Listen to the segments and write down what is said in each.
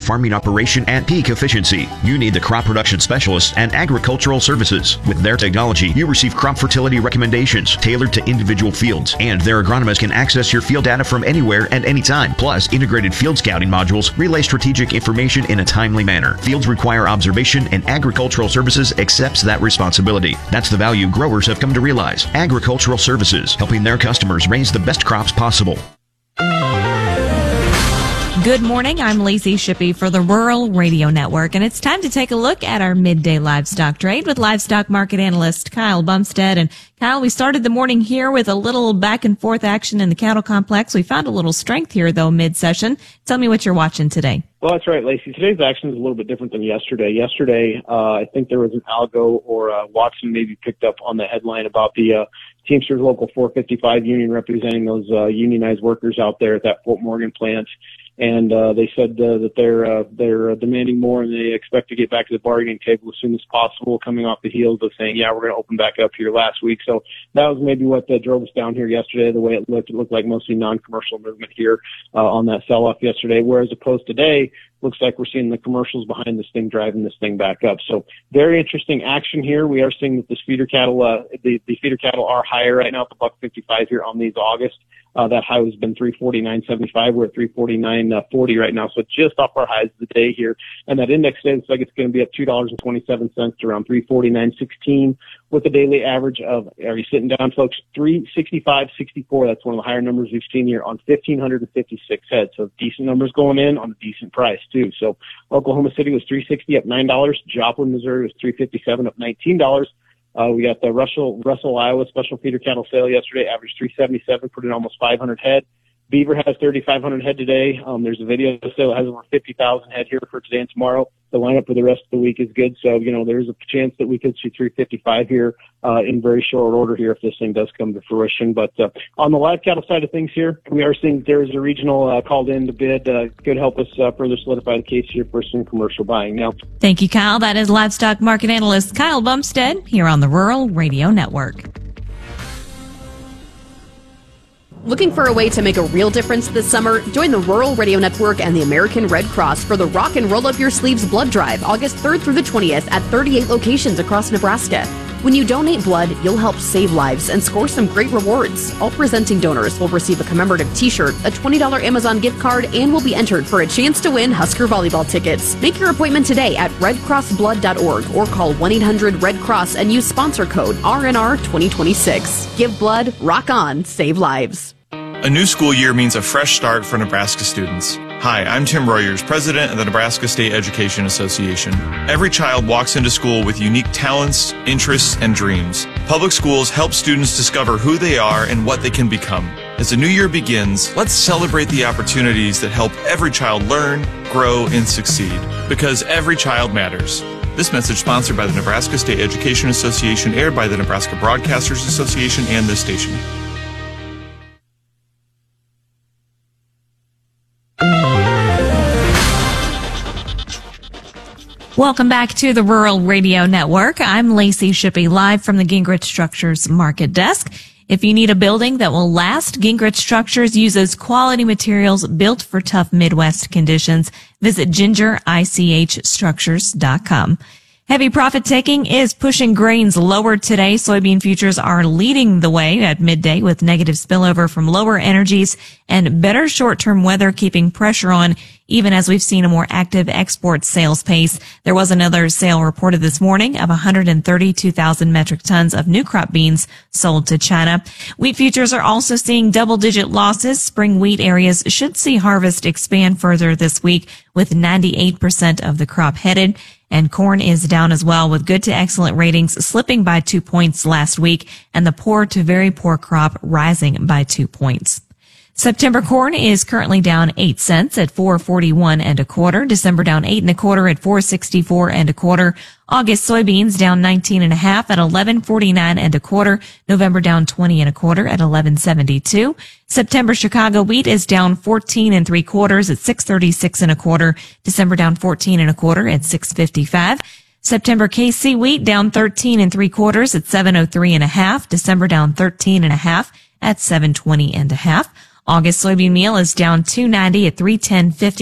farming operation at peak efficiency. You need the crop production specialist and agricultural services. With their technology, you receive crop fertility recommendations tailored to individual fields, and their agronomists can access your field data from anywhere at any time. Plus, integrated field scouting modules relay strategic information in a timely manner. Fields require observation, and Agricultural Services accepts that responsibility. That's the value growers have come to realize. Agricultural Services, helping their customers raise the best crops possible. Good morning. I'm Lacey Shippey for the Rural Radio Network, and it's time to take a look at our midday livestock trade with livestock market analyst Kyle Bumstead. And Kyle, we started the morning here with a little back and forth action in the cattle complex. We found a little strength here, though, mid-session. Tell me what you're watching today. Well, that's right, Lacey. Today's action is a little bit different than yesterday. Yesterday, I think there was an algo, or Watson maybe picked up on the headline about the Teamsters Local 455 union representing those unionized workers out there at that Fort Morgan plant. And they said that they're demanding more, and they expect to get back to the bargaining table as soon as possible, coming off the heels of saying, yeah, we're going to open back up here last week. So that was maybe what drove us down here yesterday, the way it looked. It looked like mostly non-commercial movement here on that sell-off yesterday, whereas opposed today, looks like we're seeing the commercials behind this thing driving this thing back up. So very interesting action here. We are seeing that the feeder cattle, the feeder cattle are higher right now at the $155 here on these August. That high has been $349.75. We're at $349.40 right now, so just off our highs of the day here. And that index today looks like it's going to be up $2.27 to around $349.16, with a daily average of, are you sitting down, folks? $365.64. That's one of the higher numbers we've seen here on 1,556 heads. So decent numbers going in on a decent price too. So Oklahoma City was $360 up $9. Joplin, Missouri was $357 up $19. We got the Russell, Iowa special feeder cattle sale yesterday, averaged $377, put in almost 500 head. Beaver has 3,500 head today. There's a video sale that has over 50,000 head here for today and tomorrow. The lineup for the rest of the week is good. So, there's a chance that we could see 355 here in very short order here if this thing does come to fruition. But on the live cattle side of things here, we are seeing there's a regional called in to bid. Could help us further solidify the case here for some commercial buying. Now, thank you, Kyle. That is livestock market analyst Kyle Bumstead here on the Rural Radio Network. Looking for a way to make a real difference this summer? Join the Rural Radio Network and the American Red Cross for the Rock and Roll Up Your Sleeves Blood Drive, August 3rd through the 20th at 38 locations across Nebraska. When you donate blood, you'll help save lives and score some great rewards. All presenting donors will receive a commemorative t-shirt, a $20 Amazon gift card, and will be entered for a chance to win Husker volleyball tickets. Make your appointment today at redcrossblood.org or call 1-800-RED-CROSS and use sponsor code RNR2026. Give blood, rock on, save lives. A new school year means a fresh start for Nebraska students. Hi, I'm Tim Royers, president of the Nebraska State Education Association. Every child walks into school with unique talents, interests, and dreams. Public schools help students discover who they are and what they can become. As the new year begins, let's celebrate the opportunities that help every child learn, grow, and succeed. Because every child matters. This message sponsored by the Nebraska State Education Association, aired by the Nebraska Broadcasters Association and this station. Welcome back to the Rural Radio Network. I'm Lacey Shippey, live from the Gingrich Structures Market Desk. If you need a building that will last, Gingrich Structures uses quality materials built for tough Midwest conditions. Visit gingerichstructures.com. Heavy profit taking is pushing grains lower today. Soybean futures are leading the way at midday with negative spillover from lower energies and better short-term weather keeping pressure on, even as we've seen a more active export sales pace. There was another sale reported this morning of 132,000 metric tons of new crop beans sold to China. Wheat futures are also seeing double-digit losses. Spring wheat areas should see harvest expand further this week with 98% of the crop headed. And corn is down as well, with good to excellent ratings slipping by 2 points last week and the poor to very poor crop rising by 2 points. September corn is currently down 8 cents at $4.41 1/4. December down 8 1/4 at $4.64 1/4. August soybeans down 19 1/2 at $11.49 1/4. November down 20 1/4 at $11.72. September Chicago wheat is down 14 3/4 at $6.36 1/4. December down 14 1/4 at $6.55. September KC wheat down 13 3/4 at $7.03 1/2. December down 13 1/2 at $7.20 1/2. August soybean meal is down $2.90 at $3.10.50.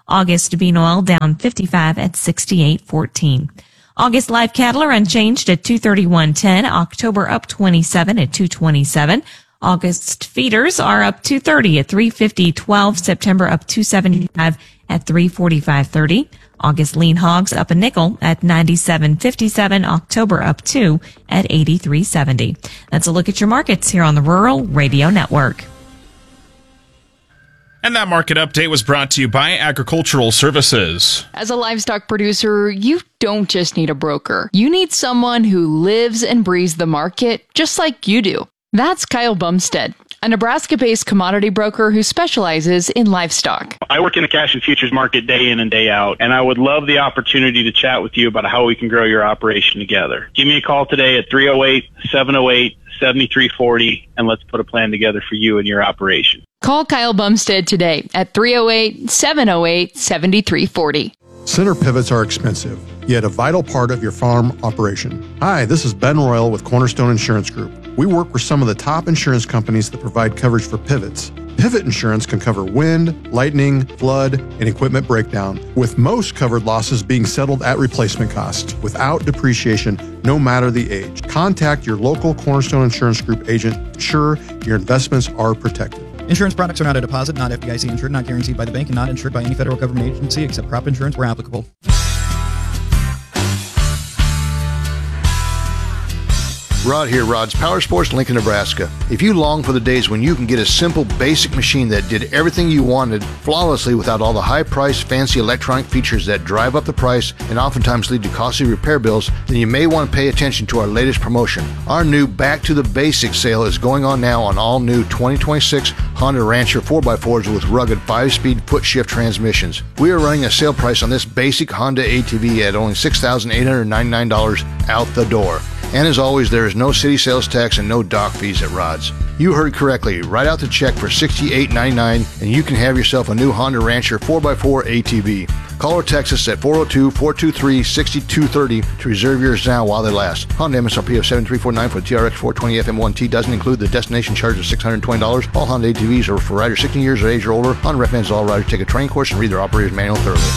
August bean oil down 55 at 68.14. August live cattle are unchanged at 231.10. October up 27 at 227. August feeders are up 230 at 350.12. September up 275 at 345.30. August lean hogs up a nickel at 97.57. October up 2 at 83.70. That's a look at your markets here on the Rural Radio Network. And that market update was brought to you by Agricultural Services. As a livestock producer, you don't just need a broker. You need someone who lives and breathes the market just like you do. That's Kyle Bumstead, a Nebraska-based commodity broker who specializes in livestock. I work in the cash and futures market day in and day out, and I would love the opportunity to chat with you about how we can grow your operation together. Give me a call today at 308-708-7340, and let's put a plan together for you and your operation. Call Kyle Bumstead today at 308-708-7340. Center pivots are expensive, yet a vital part of your farm operation. Hi, this is Ben Royal with Cornerstone Insurance Group. We work with some of the top insurance companies that provide coverage for pivots. Pivot insurance can cover wind, lightning, flood, and equipment breakdown, with most covered losses being settled at replacement cost, without depreciation, no matter the age. Contact your local Cornerstone Insurance Group agent to ensure your investments are protected. Insurance products are not a deposit, not FDIC insured, not guaranteed by the bank, and not insured by any federal government agency except crop insurance where applicable. Rod here, Rod's Power Sports, Lincoln, Nebraska. If you long for the days when you can get a simple, basic machine that did everything you wanted flawlessly without all the high-priced, fancy electronic features that drive up the price and oftentimes lead to costly repair bills, then you may want to pay attention to our latest promotion. Our new Back to the Basics sale is going on now on all new 2026 Honda Rancher 4x4s with rugged 5-speed foot-shift transmissions. We are running a sale price on this basic Honda ATV at only $6,899 out the door. And as always, there is no city sales tax and no dock fees at Rod's. You heard correctly. Write out the check for $68.99 and you can have yourself a new Honda Rancher 4x4 ATV. Call or text us at 402-423-6230 to reserve yours now while they last. Honda MSRP of $7,349 for the TRX 420 FM1T doesn't include the destination charge of $620. All Honda ATVs are for riders 16 years of age or older. Honda recommends all riders take a training course and read their operator's manual thoroughly.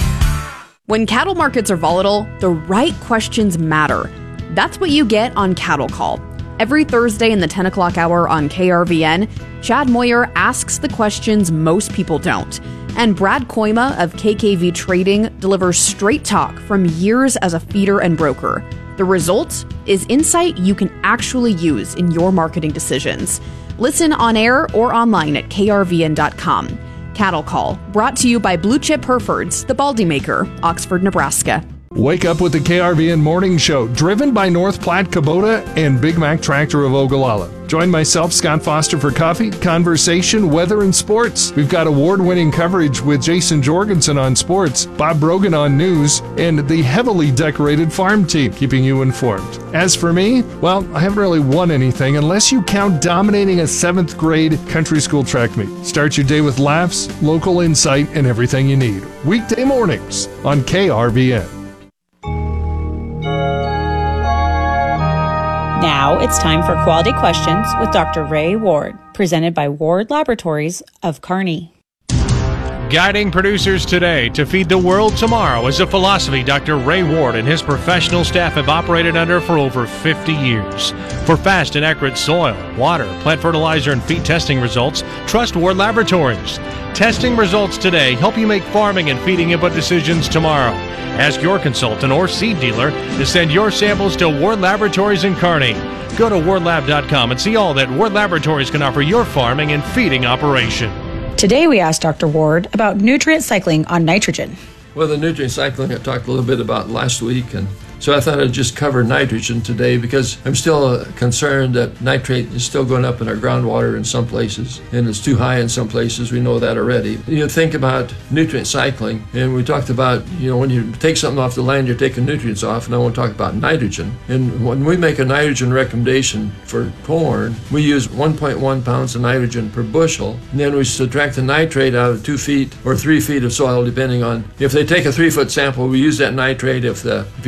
When cattle markets are volatile, the right questions matter. That's what you get on Cattle Call. Every Thursday in the 10 o'clock hour on KRVN, Chad Moyer asks the questions most people don't. And Brad Koima of KKV Trading delivers straight talk from years as a feeder and broker. The result is insight you can actually use in your marketing decisions. Listen on air or online at krvn.com. Cattle Call, brought to you by Blue Chip Herefords, the Baldy Maker, Oxford, Nebraska. Wake up with the KRVN Morning Show, driven by North Platte Kubota and Big Mac Tractor of Ogallala. Join myself, Scott Foster, for coffee, conversation, weather, and sports. We've got award-winning coverage with Jason Jorgensen on sports, Bob Brogan on news, and the heavily decorated farm team keeping you informed. As for me, well, I haven't really won anything unless you count dominating a 7th grade country school track meet. Start your day with laughs, local insight, and everything you need. Weekday mornings on KRVN. Now it's time for Quality Questions with Dr. Ray Ward, presented by Ward Laboratories of Kearney. Guiding producers today to feed the world tomorrow is a philosophy Dr. Ray Ward and his professional staff have operated under for over 50 years. For fast and accurate soil, water, plant fertilizer, and feed testing results, trust Ward Laboratories. Testing results today help you make farming and feeding input decisions tomorrow. Ask your consultant or seed dealer to send your samples to Ward Laboratories in Kearney. Go to wardlab.com and see all that Ward Laboratories can offer your farming and feeding operation. Today we asked Dr. Ward about nutrient cycling on nitrogen. Well, the nutrient cycling I talked a little bit about last week, and so I thought I'd just cover nitrogen today because I'm still concerned that nitrate is still going up in our groundwater in some places, and it's too high in some places. We know that already. You think about nutrient cycling, and we talked about, when you take something off the land, you're taking nutrients off, and I want to talk about nitrogen. And when we make a nitrogen recommendation for corn, we use 1.1 pounds of nitrogen per bushel, and then we subtract the nitrate out of 2 feet or 3 feet of soil, depending on, if they take a 3-foot sample, we use that nitrate. If you just have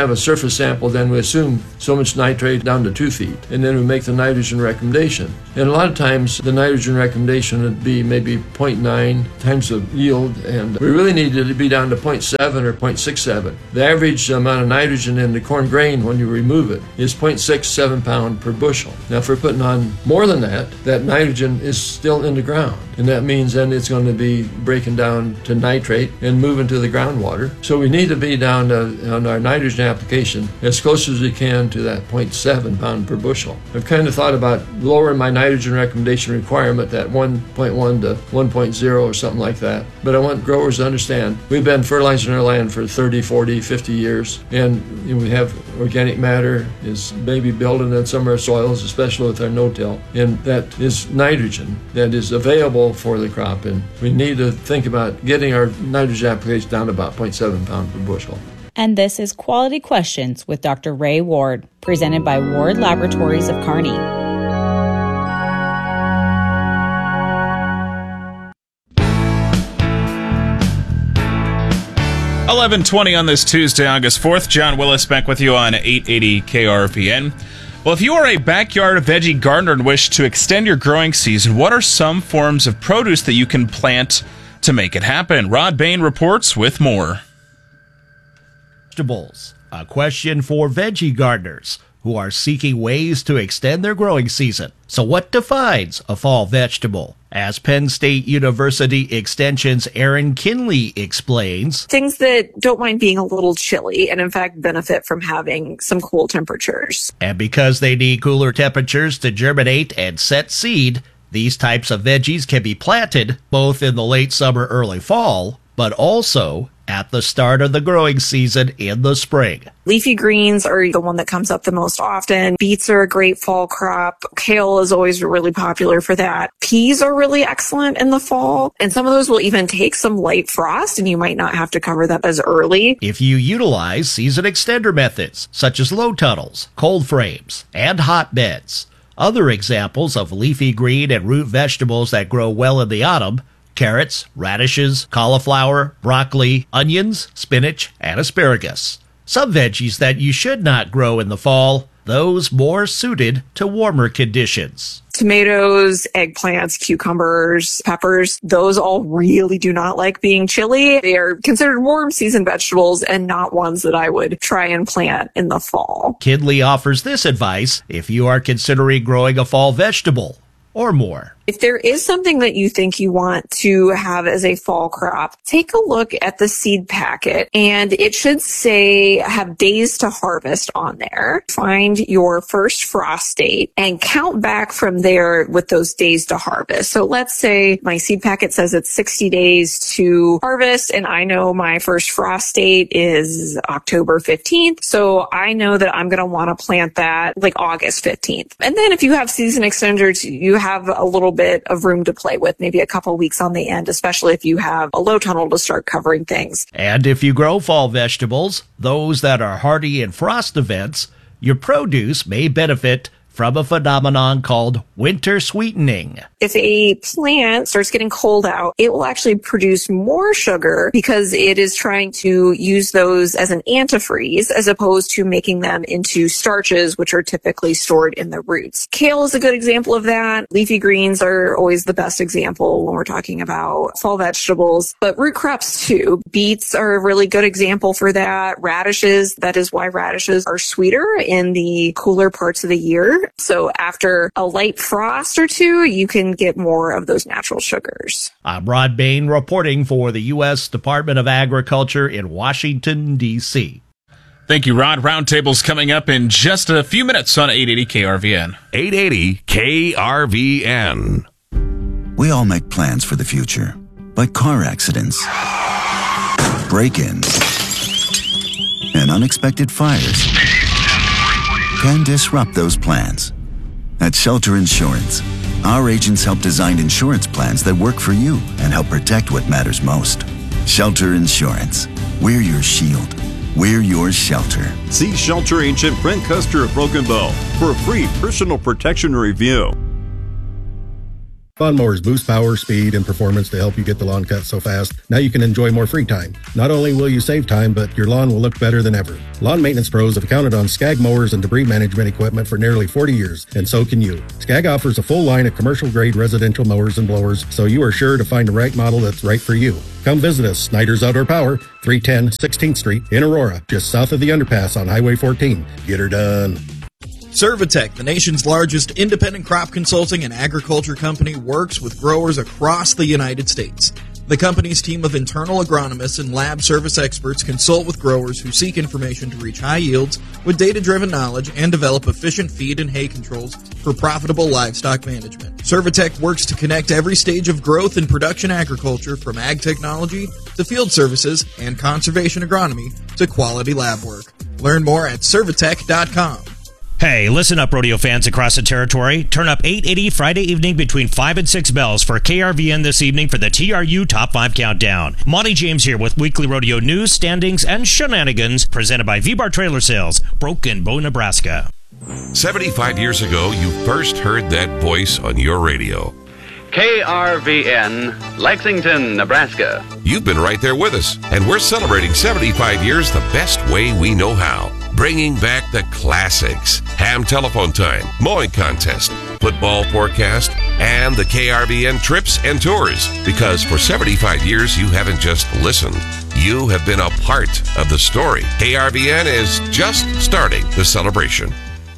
have a surface sample, then we assume so much nitrate down to 2 feet, and then we make the nitrogen recommendation. And a lot of times the nitrogen recommendation would be maybe 0.9 times the yield, and we really need it to be down to 0.7 or 0.67. The average amount of nitrogen in the corn grain when you remove it is 0.67 pound per bushel. Now if we're putting on more than that, that nitrogen is still in the ground, and that means then it's going to be breaking down to nitrate and moving to the groundwater. So we need to be down to, on our nitrogen application, as close as we can to that 0.7 pound per bushel. I've kind of thought about lowering my nitrogen recommendation requirement at 1.1 to 1.0 or something like that. But I want growers to understand we've been fertilizing our land for 30, 40, 50 years, and we have organic matter is maybe building in some of our soils, especially with our no-till, and that is nitrogen that is available for the crop, and we need to think about getting our nitrogen application down to about 0.7 pound per bushel. And this is Quality Questions with Dr. Ray Ward, presented by Ward Laboratories of Kearney. $11:20 on this Tuesday, August 4th. John Willis back with you on 880 KRVN. Well, if you are a backyard veggie gardener and wish to extend your growing season, what are some forms of produce that you can plant to make it happen? Rod Bain reports with more. Vegetables, a question for veggie gardeners who are seeking ways to extend their growing season. So what defines a fall vegetable? As Penn State University Extension's Erin Kinley explains, things that don't mind being a little chilly and in fact benefit from having some cool temperatures. And because they need cooler temperatures to germinate and set seed, these types of veggies can be planted both in the late summer, early fall, but also at the start of the growing season in the spring. Leafy greens are the one that comes up the most often. Beets are a great fall crop. Kale is always really popular for that. Peas are really excellent in the fall, and some of those will even take some light frost, and you might not have to cover them as early. If you utilize season extender methods, such as low tunnels, cold frames, and hotbeds. Other examples of leafy green and root vegetables that grow well in the autumn: carrots, radishes, cauliflower, broccoli, onions, spinach, and asparagus. Some veggies that you should not grow in the fall, those more suited to warmer conditions. Tomatoes, eggplants, cucumbers, peppers, those all really do not like being chilly. They are considered warm season vegetables and not ones that I would try and plant in the fall. Kinley offers this advice if you are considering growing a fall vegetable or more. If there is something that you think you want to have as a fall crop, take a look at the seed packet, and it should say have days to harvest on there. Find your first frost date and count back from there with those days to harvest. So let's say my seed packet says it's 60 days to harvest, and I know my first frost date is October 15th. So I know that I'm going to want to plant that like August 15th. And then if you have season extenders, you have a little bit of room to play with, maybe a couple weeks on the end, especially if you have a low tunnel to start covering things. And if you grow fall vegetables, those that are hardy in frost events, your produce may benefit from a phenomenon called winter sweetening. If a plant starts getting cold out, it will actually produce more sugar because it is trying to use those as an antifreeze as opposed to making them into starches, which are typically stored in the roots. Kale is a good example of that. Leafy greens are always the best example when we're talking about fall vegetables, but root crops too. Beets are a really good example for that. Radishes, that is why radishes are sweeter in the cooler parts of the year. So after a light frost or two, you can get more of those natural sugars. I'm Rod Bain reporting for the U.S. Department of Agriculture in Washington, D.C. Thank you, Rod. Roundtable's coming up in just a few minutes on 880 KRVN. 880 KRVN. We all make plans for the future, but car accidents, break-ins, and unexpected fires can disrupt those plans. At Shelter Insurance, our agents help design insurance plans that work for you and help protect what matters most. Shelter Insurance. We're your shield. We're your shelter. See Shelter Agent Brent Custer of Broken Bow for a free personal protection review. Lawnmowers boost power, speed, and performance to help you get the lawn cut so fast. Now you can enjoy more free time. Not only will you save time, but your lawn will look better than ever. Lawn maintenance pros have counted on Skag mowers and debris management equipment for nearly 40 years, and so can you. Skag offers a full line of commercial-grade residential mowers and blowers, so you are sure to find the right model that's right for you. Come visit us, Snyder's Outdoor Power, 310 16th Street in Aurora, just south of the underpass on Highway 14. Get her done. Servitech, the nation's largest independent crop consulting and agriculture company, works with growers across the United States. The company's team of internal agronomists and lab service experts consult with growers who seek information to reach high yields with data-driven knowledge and develop efficient feed and hay controls for profitable livestock management. Servitech works to connect every stage of growth in production agriculture, from ag technology to field services and conservation agronomy to quality lab work. Learn more at servitech.com. Hey, listen up, rodeo fans across the territory. Turn up 880 Friday evening between 5 and 6 bells for KRVN this evening for the TRU Top 5 Countdown. Monty James here with weekly rodeo news, standings, and shenanigans presented by V-Bar Trailer Sales, Broken Bow, Nebraska. 75 years ago, you first heard that voice on your radio. KRVN, Lexington, Nebraska. You've been right there with us, and we're celebrating 75 years the best way we know how. Bringing back the classics, ham telephone time, mowing contest, football forecast, and the KRVN trips and tours. Because for 75 years, you haven't just listened. You have been a part of the story. KRVN is just starting the celebration.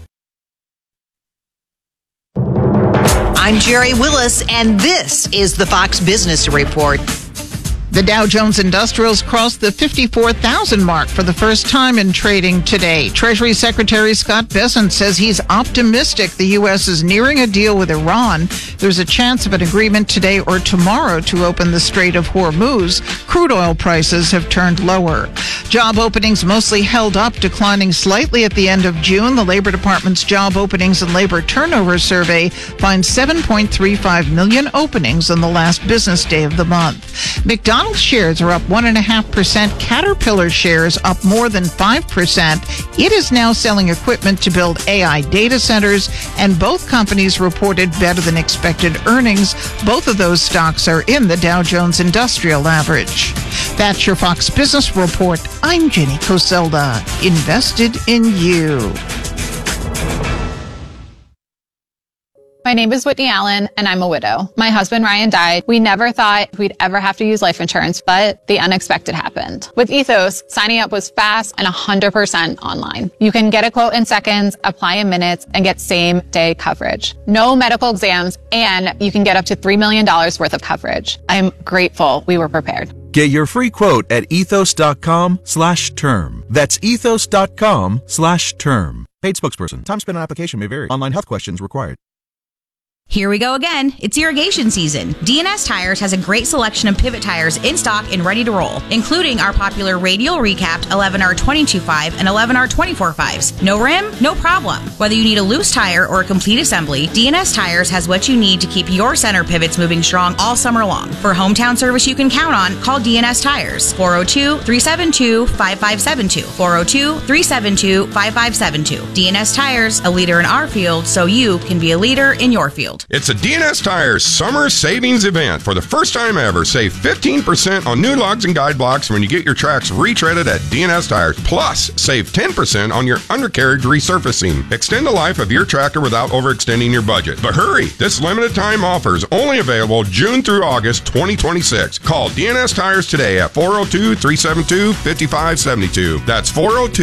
I'm Jerry Willis, and this is the Fox Business Report. The Dow Jones Industrials crossed the 54,000 mark for the first time in trading today. Treasury Secretary Scott Bessent says he's optimistic the U.S. is nearing a deal with Iran. There's a chance of an agreement today or tomorrow to open the Strait of Hormuz. Crude oil prices have turned lower. Job openings mostly held up, declining slightly at the end of June. The Labor Department's Job Openings and Labor Turnover Survey finds 7.35 million openings on the last business day of the month. McDonald's shares are up 1.5%. Caterpillar shares up more than 5%. It is now selling equipment to build AI data centers, and both companies reported better than expected earnings. Both of those stocks are in the Dow Jones Industrial Average. That's your Fox Business Report. I'm Jenny Coselda. Invested in you. My name is Whitney Allen, and I'm a widow. My husband, Ryan, died. We never thought we'd ever have to use life insurance, but the unexpected happened. With Ethos, signing up was fast and 100% online. You can get a quote in seconds, apply in minutes, and get same-day coverage. No medical exams, and you can get up to $3 million worth of coverage. I'm grateful we were prepared. Get your free quote at ethos.com/term. That's ethos.com/term. Paid spokesperson. Time spent on application may vary. Online health questions required. Here we go again. It's irrigation season. DNS Tires has a great selection of pivot tires in stock and ready to roll, including our popular radial recapped 11R22.5 and 11R24.5s. No rim? No problem. Whether you need a loose tire or a complete assembly, DNS Tires has what you need to keep your center pivots moving strong all summer long. For hometown service you can count on, call DNS Tires. 402-372-5572. 402-372-5572. DNS Tires, a leader in our field, so you can be a leader in your field. It's a DNS Tires summer savings event. For the first time ever, save 15% on new lugs and guide blocks when you get your tracks retreaded at DNS Tires. Plus, save 10% on your undercarriage resurfacing. Extend the life of your tractor without overextending your budget. But hurry! This limited time offer is only available June through August 2026. Call DNS Tires today at 402-372-5572. That's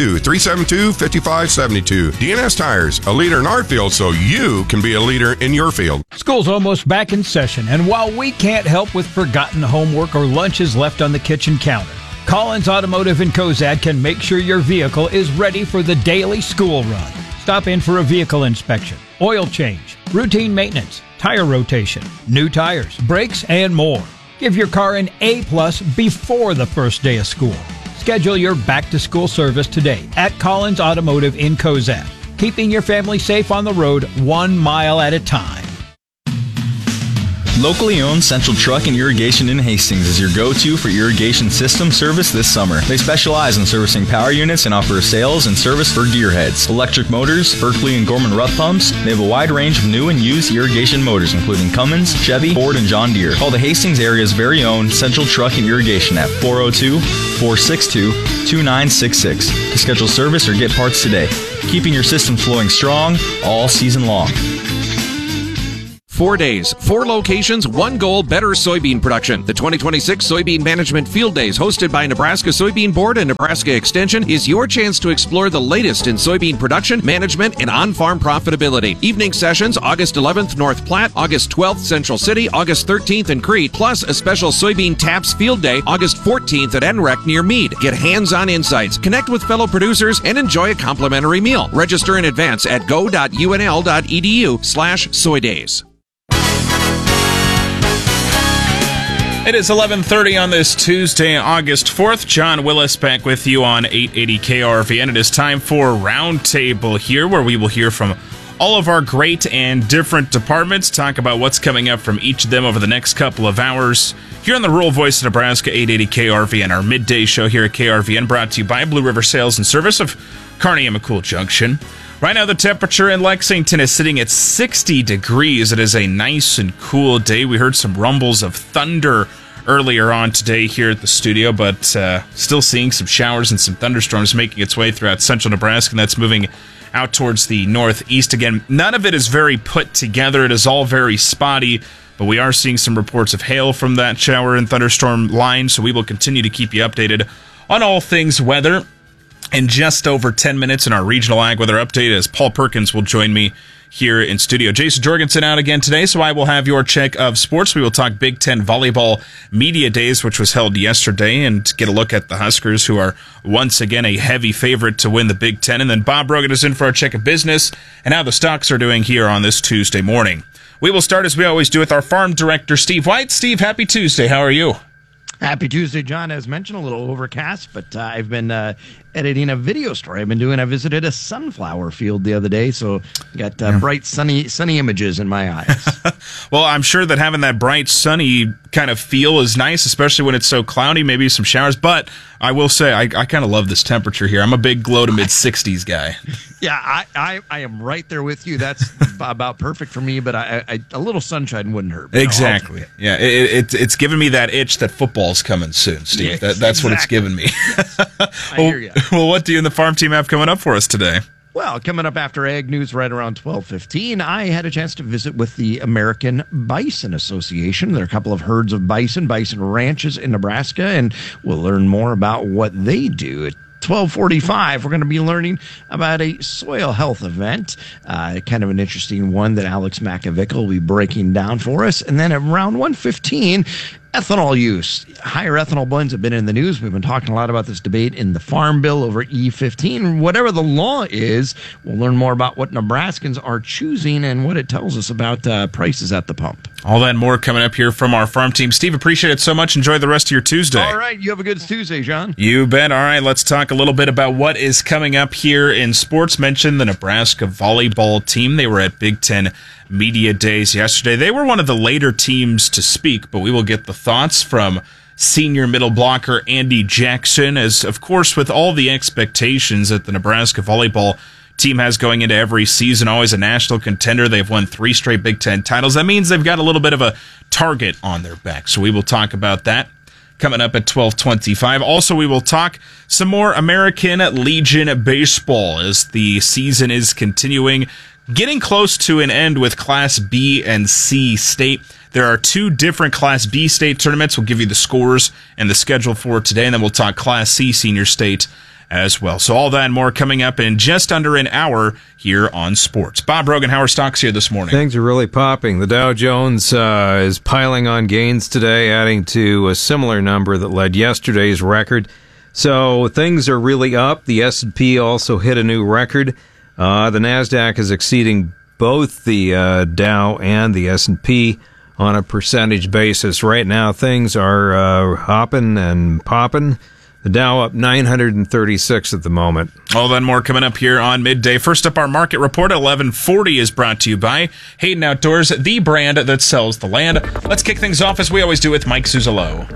402-372-5572. DNS Tires, a leader in our field so you can be a leader in your field. School's almost back in session, and while we can't help with forgotten homework or lunches left on the kitchen counter, Collins Automotive in Cozad can make sure your vehicle is ready for the daily school run. Stop in for a vehicle inspection, oil change, routine maintenance, tire rotation, new tires, brakes, and more. Give your car an A+ before the first day of school. Schedule your back-to-school service today at Collins Automotive in Cozad, keeping your family safe on the road 1 mile at a time. Locally owned Central Truck and Irrigation in Hastings is your go-to for irrigation system service this summer. They specialize in servicing power units and offer sales and service for gearheads, electric motors, Berkeley and Gorman Rupp pumps. They have a wide range of new and used irrigation motors, including Cummins, Chevy, Ford, and John Deere. Call the Hastings area's very own Central Truck and Irrigation at 402-462-2966 to schedule service or get parts today. Keeping your system flowing strong all season long. 4 days, 4 locations, 1 goal, better soybean production. The 2026 Soybean Management Field Days, hosted by Nebraska Soybean Board and Nebraska Extension, is your chance to explore the latest in soybean production, management, and on-farm profitability. Evening sessions, August 11th, North Platte, August 12th, Central City, August 13th in Crete, plus a special Soybean Taps Field Day, August 14th at NREC near Meade. Get hands-on insights, connect with fellow producers, and enjoy a complimentary meal. Register in advance at go.unl.edu/soydays. It is 11:30 on this Tuesday, August 4th. John Willis back with you on 880 KRVN. It is time for Roundtable here, where we will hear from all of our great and different departments, talk about what's coming up from each of them over the next couple of hours. Here on the Rural Voice of Nebraska, 880 KRVN, our midday show here at KRVN, brought to you by Blue River Sales and Service of Kearney and McCool Junction. Right now, the temperature in Lexington is sitting at 60 degrees. It is a nice and cool day. We heard some rumbles of thunder earlier on today here at the studio, but still seeing some showers and some thunderstorms making its way throughout central Nebraska, and that's moving out towards the northeast again. None of it is very put together. It is all very spotty, but we are seeing some reports of hail from that shower and thunderstorm line, so we will continue to keep you updated on all things weather. In just over 10 minutes in our regional ag weather update, as Paul Perkins will join me here in studio. Jason Jorgensen out again today, so I will have your check of sports. We will talk Big Ten Volleyball Media Days, which was held yesterday, and get a look at the Huskers, who are once again a heavy favorite to win the Big Ten. And then Bob Brogan is in for our check of business and how the stocks are doing here on this Tuesday morning. We will start, as we always do, with our farm director, Steve White. Steve, happy Tuesday. How are you? Happy Tuesday, John. As mentioned, a little overcast, but I've been editing a video story I've been doing. I visited a sunflower field the other day, so got bright, sunny images in my eyes. Well, I'm sure that having that bright, sunny kind of feel is nice, especially when it's so cloudy, maybe some showers. But I will say, I kind of love this temperature here. I'm a big low to mid-60s guy. Yeah, I am right there with you. That's about perfect for me, but a little sunshine wouldn't hurt. Exactly. Yeah, it's giving me that itch that football's coming soon, Steve. Yes, that's what it's giving me. I hear you. Well, what do you and the farm team have coming up for us today? Well, coming up after Ag News right around 12:15, I had a chance to visit with the American Bison Association. There are a couple of herds of bison ranches in Nebraska, and we'll learn more about what they do. At 12:45, we're going to be learning about a soil health event, kind of an interesting one that Alex Makovic will be breaking down for us. And then around 1:15, ethanol use. Higher ethanol blends have been in the news. We've been talking a lot about this debate in the Farm Bill over E15. Whatever the law is, we'll learn more about what Nebraskans are choosing and what it tells us about prices at the pump. All that and more coming up here from our farm team. Steve, appreciate it so much. Enjoy the rest of your Tuesday. All right. You have a good Tuesday, John. You bet. All right. Let's talk a little bit about what is coming up here in sports. Mentioned the Nebraska volleyball team. They were at Big Ten Media Days yesterday. They were one of the later teams to speak, but we will get the thoughts from senior middle blocker Andy Jackson, as, of course, with all the expectations that the Nebraska volleyball team has going into every season, always a national contender. They've won 3 straight Big Ten titles. That means they've got a little bit of a target on their back. So we will talk about that coming up at 12:25. Also, we will talk some more American Legion baseball as the season is continuing, getting close to an end with Class B and C state. There are 2 different Class B state tournaments. We'll give you the scores and the schedule for today, and then we'll talk Class C senior state as well. So all that and more coming up in just under an hour here on Sports. Bob Rogan, how are stocks here this morning? Things are really popping. The Dow Jones is piling on gains today, adding to a similar number that led yesterday's record. So things are really up. The S&P also hit a new record. The NASDAQ is exceeding both the Dow and the S&P on a percentage basis. Right now, things are hopping and popping. The Dow up 936 at the moment. All that and more coming up here on Midday. First up, our market report at 11:40 is brought to you by Hayden Outdoors, the brand that sells the land. Let's kick things off as we always do with Mike Zuzolo.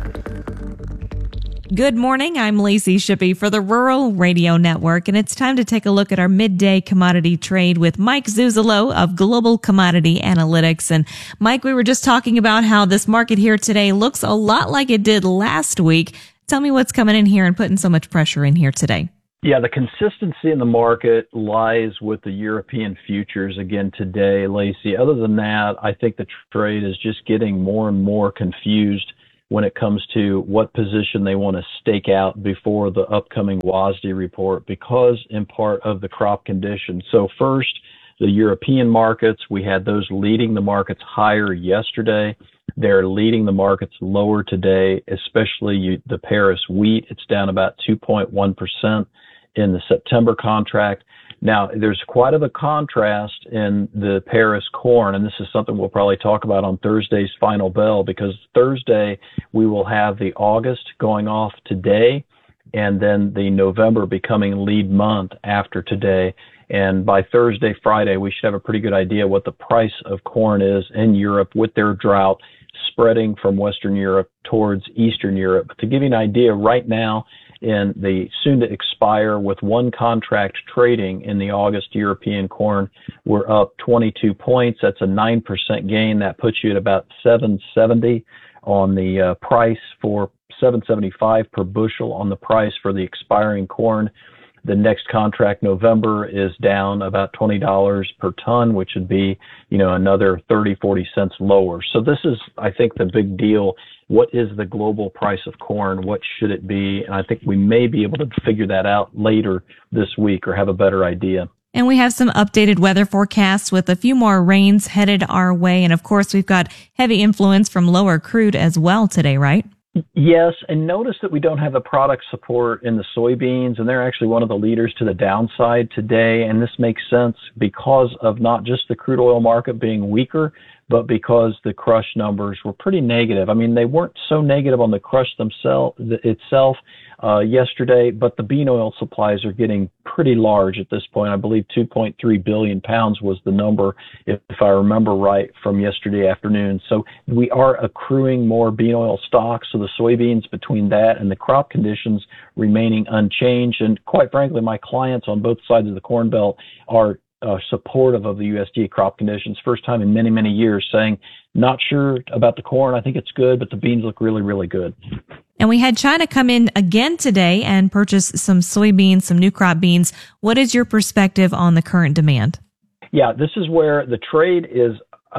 Good morning. I'm Lacey Shippey for the Rural Radio Network, and it's time to take a look at our midday commodity trade with Mike Zuzolo of Global Commodity Analytics. And Mike, we were just talking about how this market here today looks a lot like it did last week. Tell me what's coming in here and putting so much pressure in here today. Yeah, the consistency in the market lies with the European futures again today, Lacey. Other than that, I think the trade is just getting more and more confused when it comes to what position they want to stake out before the upcoming WASDE report because in part of the crop conditions. So first, the European markets, we had those leading the markets higher yesterday. They're leading the markets lower today, especially the Paris wheat. It's down about 2.1% in the September contract. Now, there's quite of a contrast in the Paris corn, and this is something we'll probably talk about on Thursday's final bell, because Thursday we will have the August going off today, and then the November becoming lead month after today. And by Thursday, Friday, we should have a pretty good idea what the price of corn is in Europe with their drought spreading from Western Europe towards Eastern Europe. But to give you an idea, right now, in the soon to expire with one contract trading in the August European corn, we're up 22 points. That's a 9% gain. That puts you at about 770 on the price for 775 per bushel on the price for the expiring corn. The next contract, November, is down about $20 per ton, which would be, another 30, 40 cents lower. So this is, I think, the big deal. What is the global price of corn? What should it be? And I think we may be able to figure that out later this week or have a better idea. And we have some updated weather forecasts with a few more rains headed our way. And of course, we've got heavy influence from lower crude as well today, right? Yes, and notice that we don't have the product support in the soybeans, and they're actually one of the leaders to the downside today. And this makes sense because of not just the crude oil market being weaker, but because the crush numbers were pretty negative. I mean, they weren't so negative on the crush itself yesterday, but the bean oil supplies are getting pretty large at this point. I believe 2.3 billion pounds was the number, if I remember right, from yesterday afternoon. So we are accruing more bean oil stocks. So the soybeans, between that and the crop conditions remaining unchanged, and quite frankly, my clients on both sides of the Corn Belt are supportive of the USDA crop conditions. First time in many, many years saying, not sure about the corn. I think it's good, but the beans look really, really good. And we had China come in again today and purchase some soybeans, some new crop beans. What is your perspective on the current demand? Yeah, this is where the trade is,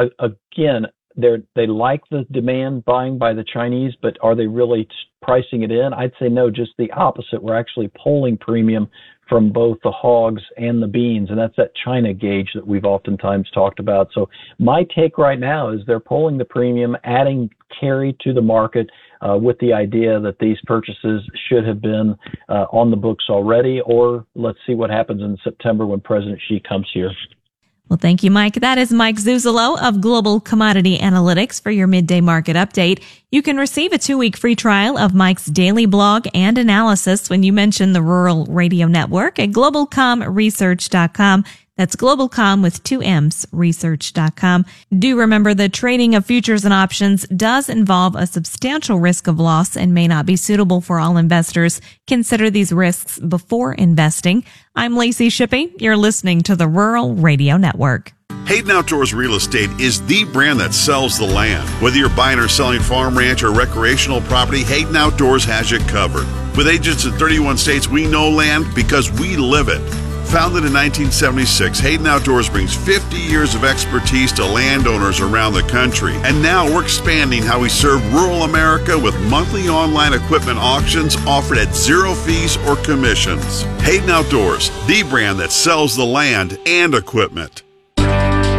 again, they like the demand buying by the Chinese, but are they really pricing it in? I'd say no, just the opposite. We're actually pulling premium from both the hogs and the beans, and that's that China gauge that we've oftentimes talked about. So my take right now is they're pulling the premium, adding carry to the market with the idea that these purchases should have been on the books already, or let's see what happens in September when President Xi comes here. Well, thank you, Mike. That is Mike Zuzolo of Global Commodity Analytics for your midday market update. You can receive a 2-week free trial of Mike's daily blog and analysis when you mention the Rural Radio Network at globalcomresearch.com. That's globalcom with 2 M's, research.com. Do remember the trading of futures and options does involve a substantial risk of loss and may not be suitable for all investors. Consider these risks before investing. I'm Lacey Shippey. You're listening to the Rural Radio Network. Hayden Outdoors Real Estate is the brand that sells the land. Whether you're buying or selling farm, ranch, or recreational property, Hayden Outdoors has you covered. With agents in 31 states, we know land because we live it. Founded in 1976, Hayden Outdoors brings 50 years of expertise to landowners around the country. And now we're expanding how we serve rural America with monthly online equipment auctions offered at 0 fees or commissions. Hayden Outdoors, the brand that sells the land and equipment.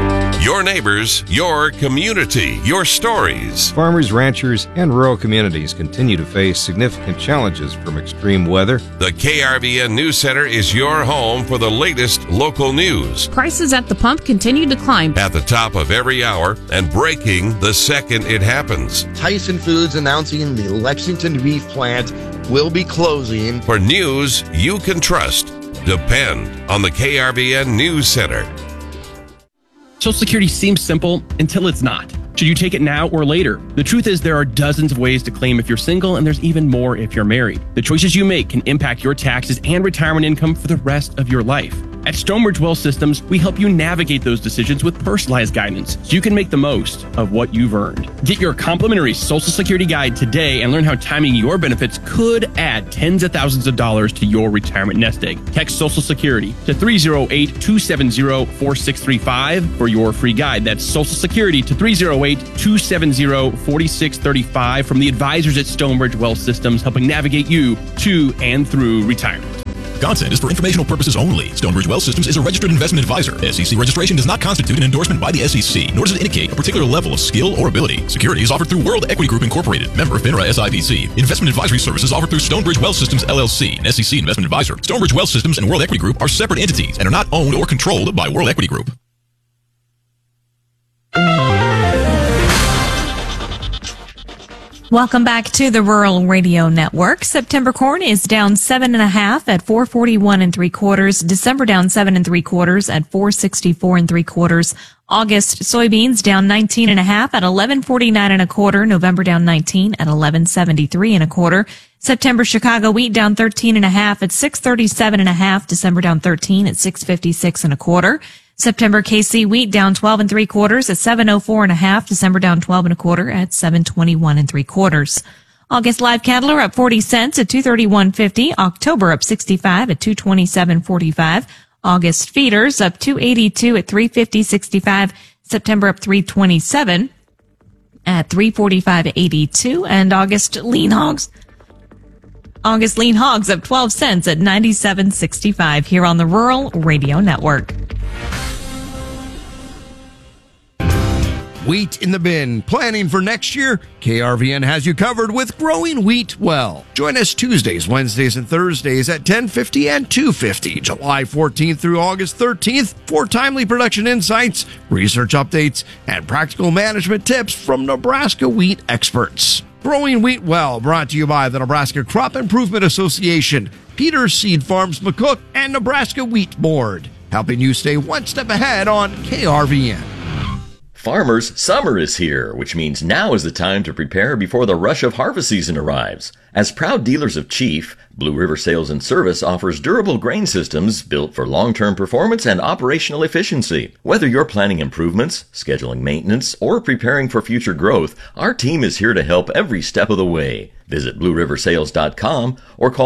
Your neighbors, your community, your stories. Farmers, ranchers, and rural communities continue to face significant challenges from extreme weather. The KRVN News Center is your home for the latest local news. Prices at the pump continue to climb. At the top of every hour and breaking the second it happens. Tyson Foods announcing the Lexington beef plant will be closing. For news you can trust, depend on the KRVN News Center. Social Security seems simple until it's not. Should you take it now or later? The truth is there are dozens of ways to claim if you're single, and there's even more if you're married. The choices you make can impact your taxes and retirement income for the rest of your life. At Stonebridge Wealth Systems, we help you navigate those decisions with personalized guidance so you can make the most of what you've earned. Get your complimentary Social Security guide today and learn how timing your benefits could add tens of thousands of dollars to your retirement nest egg. Text Social Security to 308-270-4635 for your free guide. That's Social Security to 308-270-4635 from the advisors at Stonebridge Wealth Systems, helping navigate you to and through retirement. Content is for informational purposes only. Stonebridge Wealth Systems is a registered investment advisor. SEC registration does not constitute an endorsement by the SEC, nor does it indicate a particular level of skill or ability. Securities offered through World Equity Group Incorporated, member of FINRA SIPC. Investment advisory services offered through Stonebridge Wealth Systems LLC, an SEC investment advisor. Stonebridge Wealth Systems and World Equity Group are separate entities and are not owned or controlled by World Equity Group. Welcome back to the Rural Radio Network. September corn is down 7.5 at 441 3/4. December down 7 3/4 at 464 3/4. August soybeans down 19.5 at 1149 1/4. November down 19 at 1173 1/4. September Chicago wheat down 13.5 at 637 1/2. December down 13 at 656 1/4. September KC wheat down 12 3/4 at 704 1/2. December down 12 1/4 at 721 3/4. August live cattle are up 40 cents at 231.50. October up 65 at 227.45. August feeders up 282 at 350.65. September up 327 at 345.82. And August lean hogs up 12 cents at 97.65 here on the Rural Radio Network. Wheat in the bin. Planning for next year? KRVN has you covered with Growing Wheat Well. Join us Tuesdays, Wednesdays, and Thursdays at 10:50 and 2:50, July 14th through August 13th for timely production insights, research updates, and practical management tips from Nebraska wheat experts. Growing Wheat Well, brought to you by the Nebraska Crop Improvement Association, Peters Seed Farms McCook, and Nebraska Wheat Board, helping you stay one step ahead on KRVN. Farmers, summer is here, which means now is the time to prepare before the rush of harvest season arrives. As proud dealers of Chief, Blue River Sales and Service offers durable grain systems built for long-term performance and operational efficiency. Whether you're planning improvements, scheduling maintenance, or preparing for future growth, our team is here to help every step of the way. Visit BlueRiverSales.com or call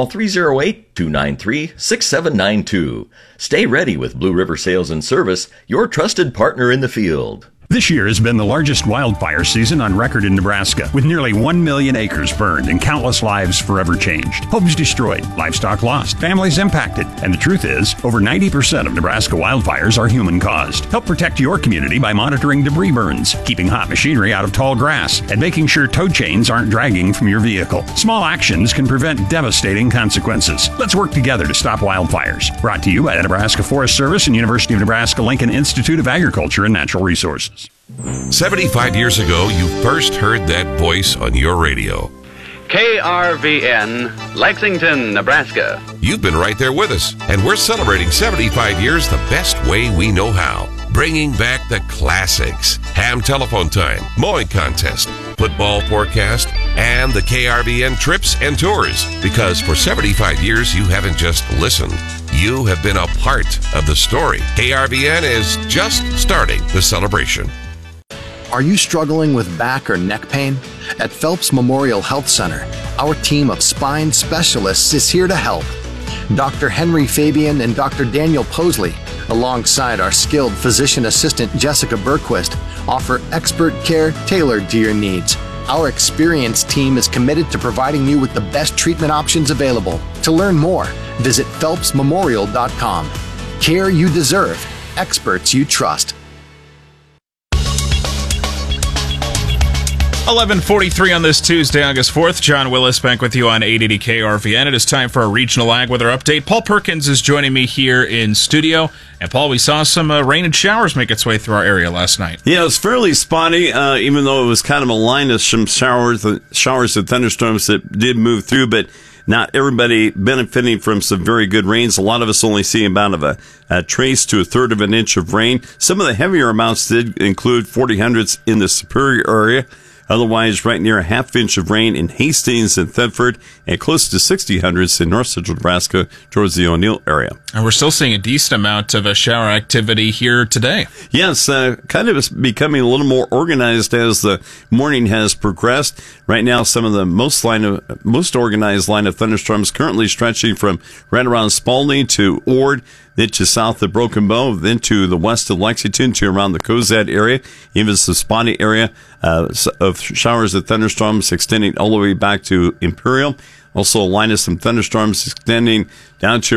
308-293-6792. Stay ready with Blue River Sales and Service, your trusted partner in the field. This year has been the largest wildfire season on record in Nebraska, with nearly 1 million acres burned and countless lives forever changed. Homes destroyed, livestock lost, families impacted. And the truth is, over 90% of Nebraska wildfires are human-caused. Help protect your community by monitoring debris burns, keeping hot machinery out of tall grass, and making sure tow chains aren't dragging from your vehicle. Small actions can prevent devastating consequences. Let's work together to stop wildfires. Brought to you by the Nebraska Forest Service and University of Nebraska-Lincoln Institute of Agriculture and Natural Resources. 75 years ago, you first heard that voice on your radio. KRVN, Lexington, Nebraska. You've been right there with us, and we're celebrating 75 years the best way we know how. Bringing back the classics. Ham telephone time, mowing contest, football forecast, and the KRVN trips and tours. Because for 75 years, you haven't just listened. You have been a part of the story. KRVN is just starting the celebration. Are you struggling with back or neck pain? At Phelps Memorial Health Center, our team of spine specialists is here to help. Dr. Henry Fabian and Dr. Daniel Posley, alongside our skilled physician assistant Jessica Berquist, offer expert care tailored to your needs. Our experienced team is committed to providing you with the best treatment options available. To learn more, visit phelpsmemorial.com. Care you deserve, experts you trust. 11:43 on this Tuesday, August 4th. John Willis back with you on 880 KRVN. It is time for a regional ag weather update. Paul Perkins is joining me here in studio. And Paul, we saw some rain and showers make its way through our area last night. Yeah, it was fairly spotty, even though it was kind of a line of some showers and thunderstorms that did move through, but not everybody benefiting from some very good rains. A lot of us only see about a trace to a third of an inch of rain. Some of the heavier amounts did include 40 hundredths in the Superior area. Otherwise, right near a half inch of rain in Hastings and Thetford, and close to 60 hundredths in north central Nebraska towards the O'Neill area. And we're still seeing a decent amount of shower activity here today. Yes, kind of becoming a little more organized as the morning has progressed. Right now, some of the most organized line of thunderstorms currently stretching from right around Spalding to Ord, then to south of Broken Bow, then to the west of Lexington to around the Cozad area, even the spotty area of showers and thunderstorms extending all the way back to Imperial. Also a line of some thunderstorms extending down to